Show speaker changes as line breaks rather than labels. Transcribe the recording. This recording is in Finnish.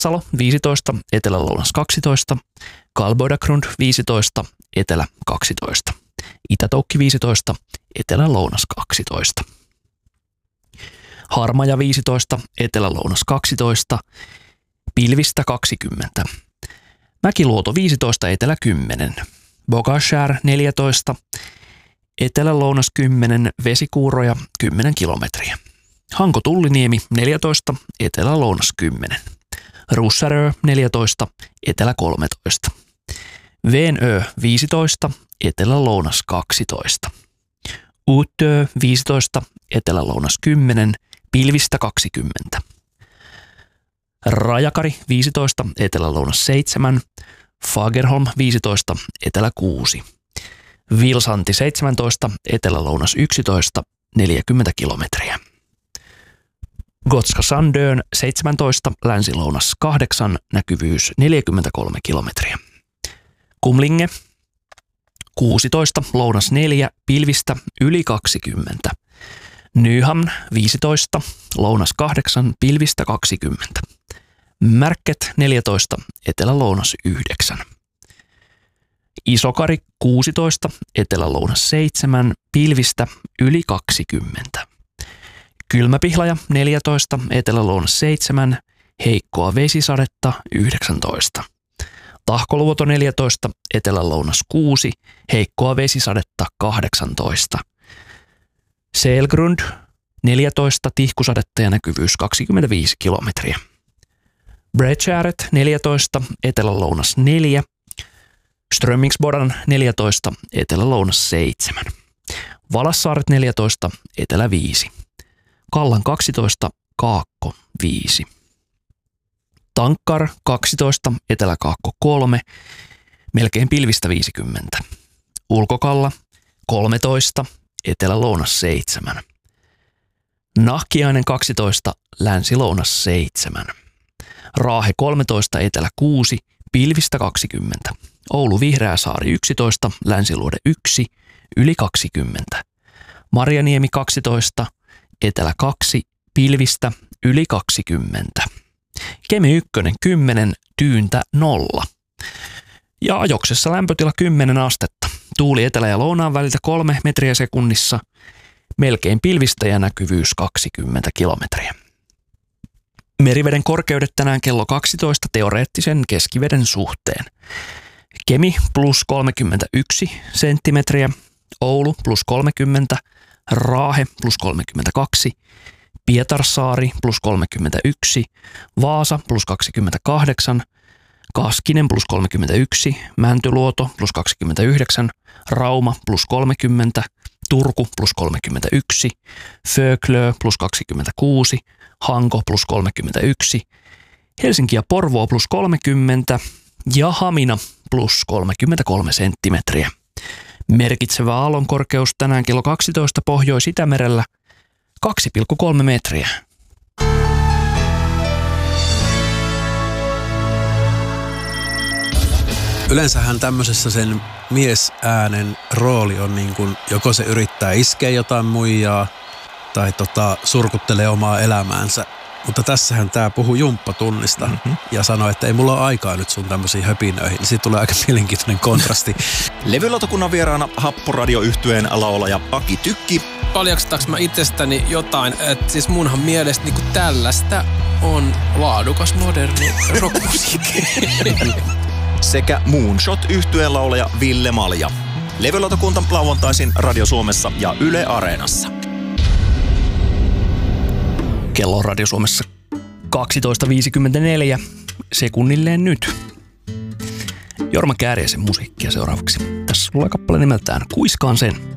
Vatsalo 15, Etelä-Lounas 12, Kalboidagrund 15, Etelä 12, Itä-Toukki 15, Etelä-Lounas 12, Harmaja 15, Etelä-Lounas 12, Pilvistä 20, Mäkiluoto 15, Etelä 10, Bogashär 14, Etelä-Lounas 10, Vesikuuroja 10 kilometriä. Hanko-Tulliniemi 14, Etelä-Lounas 10, Russarö 14, Etelä 13, Veenö 15, Etelä-Lounas 12, Uutö 15, Etelä-Lounas 10, Pilvistä 20, Rajakari 15, Etelä-Lounas 7, Fagerholm 15, Etelä 6, Vilsanti 17, Etelä-Lounas 11, 40 kilometriä. Gotska Sandön 17, Länsi-Lounas 8, näkyvyys 43 kilometriä. Kumlinge 16, Lounas 4, Pilvistä yli 20. Nyhamn 15, Lounas 8, Pilvistä 20. Märket 14, Etelä-Lounas 9. Isokari 16, Etelä-Lounas 7, Pilvistä yli 20. Kylmäpihlaja 14, Etelä-Lounas 7, heikkoa vesisadetta 19. Tahkoluoto 14, Etelä-Lounas 6, heikkoa vesisadetta 18. Selgrund 14, tihkusadetta ja näkyvyys 25 kilometriä. Bredgäret 14, Etelä-Lounas 4, Strömmingsbodan 14, Etelä-Lounas 7. Valassaaret 14, Etelä 5. Kallan 12, Kaakko 5. Tankkar 12, Etelä-Kaakko 3, melkein pilvistä 50. Ulkokalla 13, Etelä-Lounas 7. Nahkiainen 12, Länsi-Lounas 7. Raahe 13, Etelä 6, pilvistä 20. Oulu Vihreäsaari 11, Länsiluode 1, yli 20. Marjaniemi 12, Etelä 2, pilvistä yli 20. Kemi 1, 10, tyyntä 0. Ja ajoksessa lämpötila 10 astetta. Tuuli etelä- ja lounaan väliltä 3 metriä sekunnissa. Melkein pilvistä ja näkyvyys 20 kilometriä. Meriveden korkeudet tänään kello 12 teoreettisen keskiveden suhteen. Kemi plus 31 senttimetriä, Oulu plus 30, Raahe plus 32, Pietarsaari plus 31, Vaasa plus 28, Kaskinen plus 31, Mäntyluoto plus 29, Rauma plus 30, Turku plus 31, Föglö plus 26, Hanko plus 31, Helsinki ja Porvoo plus 30 ja Hamina plus 33 senttimetriä. Merkitsevä aallonkorkeus tänään kello 12 Pohjois-Itämerellä 2,3 metriä.
Yleensähän tämmöisessä sen miesäänen rooli on niin kuin, joko se yrittää iskeä jotain muijaa tai surkuttelee omaa elämäänsä. Mutta tässähän tää puhuu jumppatunnista ja sanoi, että ei mulla ole aikaa nyt sun tämmöisiin höpinöihin. Niin siitä tulee aika mielenkiintoinen kontrasti.
Levylautakunnan vieraana Happoradio-yhtyeen laulaja Aki Tykki.
Paljastaks mä itsestäni jotain, että siis munhan mielestä niinku tällaista on laadukas moderni rockmusiikki.
Sekä Moonshot-yhtyeen laulaja Ville Malja. Levylautakunta lauantaisin Radio Suomessa ja Yle Areenassa.
Kello on Radio Suomessa 12.54, sekunnilleen nyt. Jorma Kääriäisen musiikkia seuraavaksi. Tässä tulee kappale nimeltään Kuiskaan sen.